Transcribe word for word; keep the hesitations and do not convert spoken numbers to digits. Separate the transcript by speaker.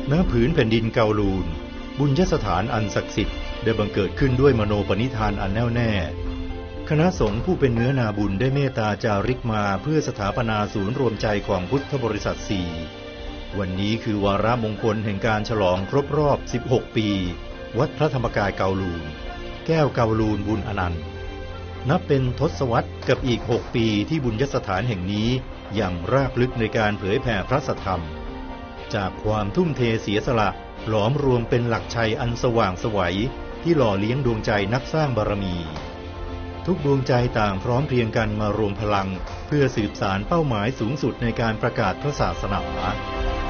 Speaker 1: ณผืนแผ่นดินเกาลูนบุญยสถานอันศักดิ์สิทธิ์ได้บังเกิดขึ้นด้วยมโนปณิธานอันแน่วแน่คณะสงฆ์ผู้เป็นเนื้อนาบุญได้เมตตาจาริกมาเพื่อสถาปนาศูนย์รวมใจของพุทธบริษัทสี่วันนี้คือวาระมงคลแห่งการฉลองครบรอบสิบหกปีวัดพระธรรมกายเกาลูนแก้วเกาลูนบุญอนันต์นับเป็นทศวรรษกับอีกหกปีที่บุญยสถานแห่งนี้อย่างรากลึกในการเผยแผ่พระสัทธรรมจากความทุ่มเทเสียสละหลอมรวมเป็นหลักชัยอันสว่างไสวที่หล่อเลี้ยงดวงใจนักสร้างบารมีทุกดวงใจต่างพร้อมเพรียงกันมารวมพลังเพื่อสืบสานเป้าหมายสูงสุดในการประกาศพระศาสนา